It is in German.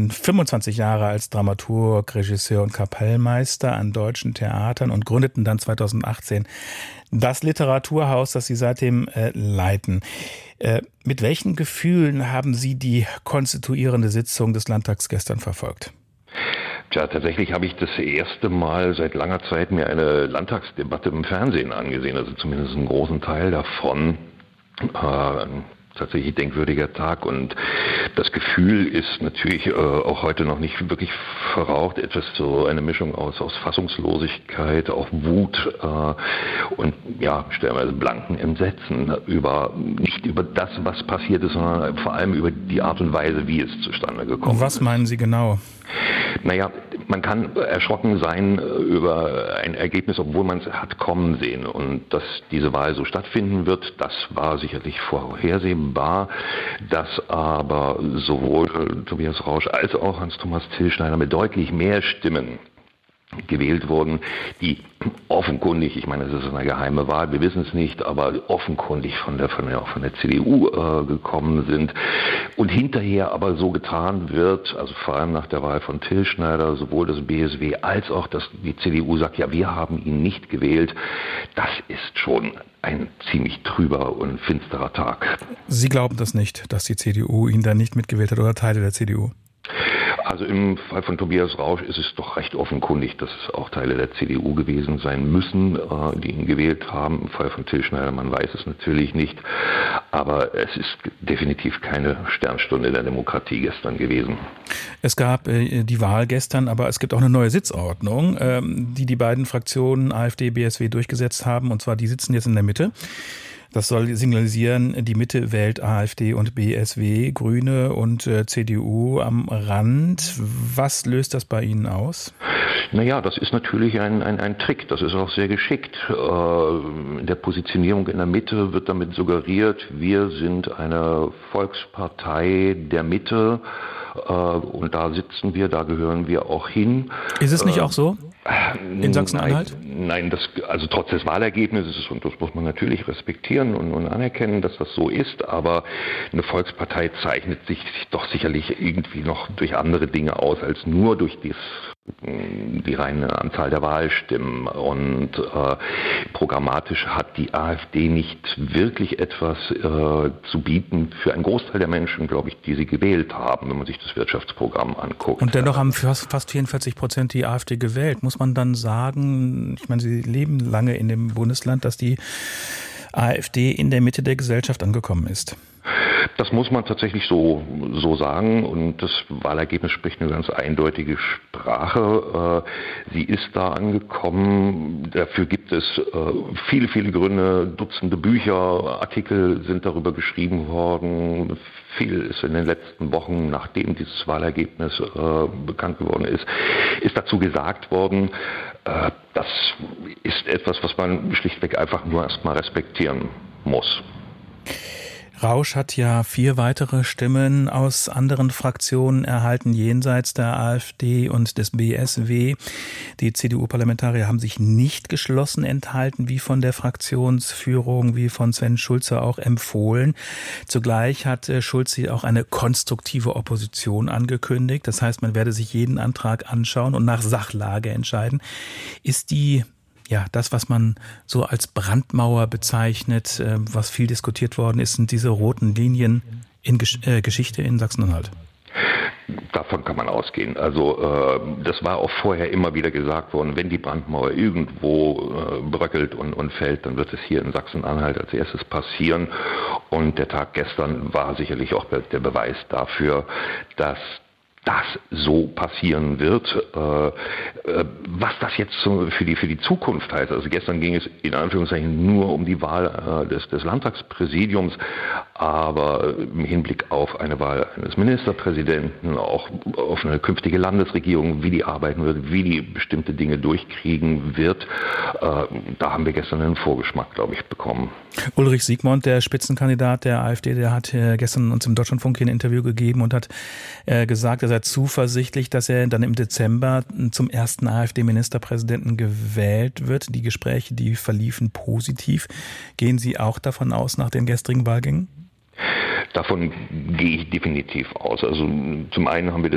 schon 25 Jahre als Dramaturg, Regisseur und Kapellmeister an deutschen Theatern und gründeten dann 2018 das Literaturhaus, das Sie seitdem leiten. Mit welchen Gefühlen haben Sie die konstituierende Sitzung des Landtags gestern verfolgt? Tja, tatsächlich habe ich das erste Mal seit langer Zeit mir eine Landtagsdebatte im Fernsehen angesehen, also zumindest einen großen Teil davon. Tatsächlich denkwürdiger Tag, und das Gefühl ist natürlich auch heute noch nicht wirklich verraucht. Etwas so eine Mischung aus Fassungslosigkeit, auch Wut und ja, stellenweise blanken Entsetzen nicht über das, was passiert ist, sondern vor allem über die Art und Weise, wie es zustande gekommen ist. Was meinen Sie genau? Naja, man kann erschrocken sein über ein Ergebnis, obwohl man es hat kommen sehen. Und dass diese Wahl so stattfinden wird, das war sicherlich vorhersehbar. Dass aber sowohl Tobias Rausch als auch Hans-Thomas Tilschneider mit deutlich mehr Stimmen gewählt wurden, die offenkundig, ich meine, es ist eine geheime Wahl, wir wissen es nicht, aber offenkundig von der CDU gekommen sind und hinterher aber so getan wird, also vor allem nach der Wahl von Tilschneider, sowohl das BSW als auch die CDU sagt, ja, wir haben ihn nicht gewählt. Das ist schon ein ziemlich trüber und finsterer Tag. Sie glauben das nicht, dass die CDU ihn da nicht mitgewählt hat oder Teile der CDU? Also im Fall von Tobias Rausch ist es doch recht offenkundig, dass es auch Teile der CDU gewesen sein müssen, die ihn gewählt haben. Im Fall von Tilschneider, man weiß es natürlich nicht, aber es ist definitiv keine Sternstunde der Demokratie gestern gewesen. Es gab die Wahl gestern, aber es gibt auch eine neue Sitzordnung, die beiden Fraktionen AfD, BSW durchgesetzt haben, und zwar die sitzen jetzt in der Mitte. Das soll signalisieren, die Mitte wählt AfD und BSW, Grüne und CDU am Rand. Was löst das bei Ihnen aus? Naja, das ist natürlich ein Trick, das ist auch sehr geschickt. In der Positionierung in der Mitte wird damit suggeriert, wir sind eine Volkspartei der Mitte und da sitzen wir, da gehören wir auch hin. Ist es nicht auch so? In Sachsen-Anhalt? Nein, also trotz des Wahlergebnisses, und das muss man natürlich respektieren und anerkennen, dass das so ist, aber eine Volkspartei zeichnet sich doch sicherlich irgendwie noch durch andere Dinge aus, als nur durch die reine Anzahl der Wahlstimmen. Und programmatisch hat die AfD nicht wirklich etwas zu bieten für einen Großteil der Menschen, glaube ich, die sie gewählt haben, wenn man sich das Wirtschaftsprogramm anguckt. Und dennoch haben fast 44% die AfD gewählt. Muss man dann sagen, ich meine, Sie leben lange in dem Bundesland, dass die AfD in der Mitte der Gesellschaft angekommen ist? Das muss man tatsächlich so sagen, und das Wahlergebnis spricht eine ganz eindeutige Sprache. Sie ist da angekommen. Dafür gibt es viele, viele Gründe, Dutzende Bücher, Artikel sind darüber geschrieben worden. Viel ist in den letzten Wochen, nachdem dieses Wahlergebnis bekannt geworden ist dazu gesagt worden. Das ist etwas, was man schlichtweg einfach nur erstmal respektieren muss. Rausch hat ja 4 weitere Stimmen aus anderen Fraktionen erhalten, jenseits der AfD und des BSW. Die CDU-Parlamentarier haben sich nicht geschlossen enthalten, wie von der Fraktionsführung, wie von Sven Schulze auch empfohlen. Zugleich hat Schulze auch eine konstruktive Opposition angekündigt. Das heißt, man werde sich jeden Antrag anschauen und nach Sachlage entscheiden. Ist das, was man so als Brandmauer bezeichnet, was viel diskutiert worden ist, sind diese roten Linien in Geschichte in Sachsen-Anhalt? Davon kann man ausgehen. Also das war auch vorher immer wieder gesagt worden, wenn die Brandmauer irgendwo bröckelt und fällt, dann wird es hier in Sachsen-Anhalt als erstes passieren. Und der Tag gestern war sicherlich auch der Beweis dafür, dass das so passieren wird. Was das jetzt für die Zukunft heißt, also gestern ging es in Anführungszeichen nur um die Wahl des Landtagspräsidiums, aber im Hinblick auf eine Wahl eines Ministerpräsidenten, auch auf eine künftige Landesregierung, wie die arbeiten wird, wie die bestimmte Dinge durchkriegen wird, da haben wir gestern einen Vorgeschmack, glaube ich, bekommen. Ulrich Siegmund, der Spitzenkandidat der AfD, der hat gestern uns im Deutschlandfunk hier ein Interview gegeben und hat gesagt, er sei zuversichtlich, dass er dann im Dezember zum ersten AfD-Ministerpräsidenten gewählt wird. Die Gespräche, die verliefen positiv. Gehen Sie auch davon aus nach den gestrigen Wahlgängen? Davon gehe ich definitiv aus. Also zum einen haben wir